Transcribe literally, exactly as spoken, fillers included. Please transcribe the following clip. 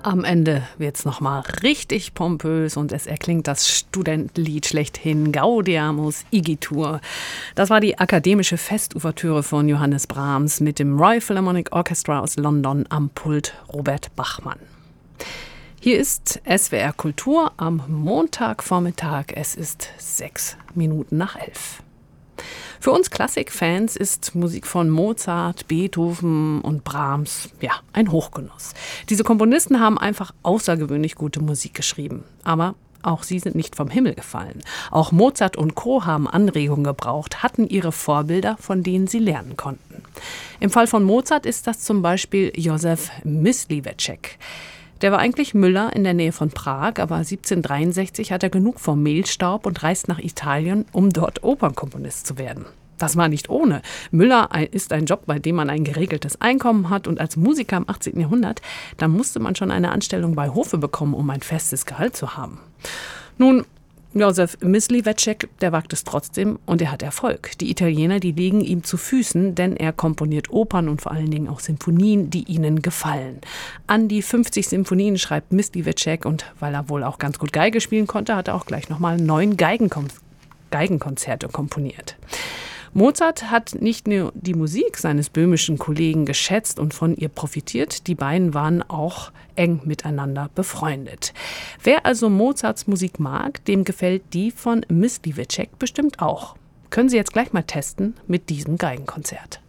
Am Ende wird's nochmal richtig pompös und es erklingt das Studentenlied schlechthin Gaudeamus Igitur. Das war die akademische Festouvertüre von Johannes Brahms mit dem Royal Philharmonic Orchestra aus London am Pult Robert Bachmann. Hier ist S W R Kultur am Montagvormittag. Es ist sechs Minuten nach elf. Für uns Klassikfans ist Musik von Mozart, Beethoven und Brahms ja ein Hochgenuss. Diese Komponisten haben einfach außergewöhnlich gute Musik geschrieben. Aber auch sie sind nicht vom Himmel gefallen. Auch Mozart und Co. haben Anregungen gebraucht, hatten ihre Vorbilder, von denen sie lernen konnten. Im Fall von Mozart ist das zum Beispiel Josef Mysliveček. Der war eigentlich Müller in der Nähe von Prag, aber siebzehnhundertdreiundsechzig hat er genug vom Mehlstaub und reist nach Italien, um dort Opernkomponist zu werden. Das war nicht ohne. Müller ist ein Job, bei dem man ein geregeltes Einkommen hat, und als Musiker im achtzehnten Jahrhundert, da musste man schon eine Anstellung bei Hofe bekommen, um ein festes Gehalt zu haben. Nun, Josef Mysliveček, der wagt es trotzdem und er hat Erfolg. Die Italiener, die liegen ihm zu Füßen, denn er komponiert Opern und vor allen Dingen auch Sinfonien, die ihnen gefallen. An die fünfzig Sinfonien schreibt Mysliveček, und weil er wohl auch ganz gut Geige spielen konnte, hat er auch gleich nochmal neun Geigenkon- Geigenkonzerte komponiert. Mozart hat nicht nur die Musik seines böhmischen Kollegen geschätzt und von ihr profitiert, die beiden waren auch eng miteinander befreundet. Wer also Mozarts Musik mag, dem gefällt die von Mysliveček bestimmt auch. Können Sie jetzt gleich mal testen mit diesem Geigenkonzert.